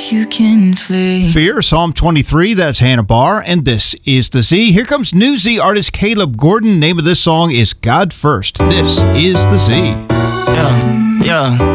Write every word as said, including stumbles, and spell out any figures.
you can flee. Fear, Psalm twenty-three, that's Hannah Barr, and this is The Z. Here comes new Z artist Caleb Gordon. Name of this song is God First. This is The Z. Yeah, yeah.